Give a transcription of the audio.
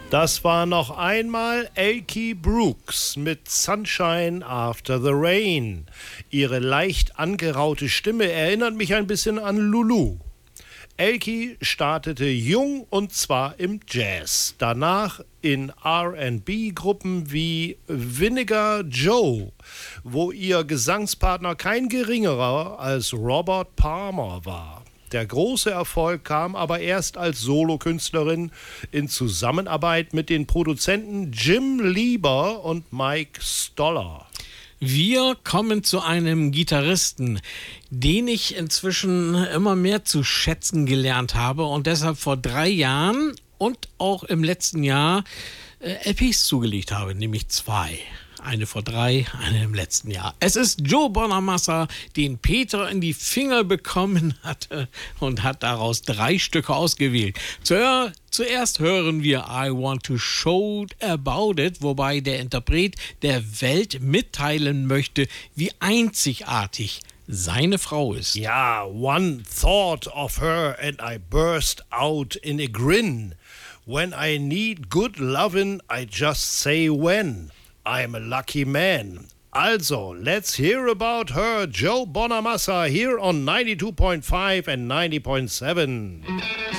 Das war noch einmal Elkie Brooks mit Sunshine After the Rain. Ihre leicht angeraute Stimme erinnert mich ein bisschen an Lulu. Elkie startete jung und zwar im Jazz, danach in R&B-Gruppen wie Vinegar Joe, wo ihr Gesangspartner kein geringerer als Robert Palmer war. Der große Erfolg kam aber erst als Solokünstlerin in Zusammenarbeit mit den Produzenten Jim Lieber und Mike Stoller. Wir kommen zu einem Gitarristen, den ich inzwischen immer mehr zu schätzen gelernt habe und deshalb vor 3 Jahren und auch im letzten Jahr LPs zugelegt habe, nämlich 2. Eine vor 3, eine im letzten Jahr. Es ist Joe Bonamassa, den Peter in die Finger bekommen hatte und hat daraus 3 Stücke ausgewählt. Zuerst hören wir I Want to Shout About It, wobei der Interpret der Welt mitteilen möchte, wie einzigartig seine Frau ist. Ja, one thought of her and I burst out in a grin. When I need good lovin', I just say when. I'm a lucky man. Also, let's hear about her, Joe Bonamassa, here on 92.5 and 90.7.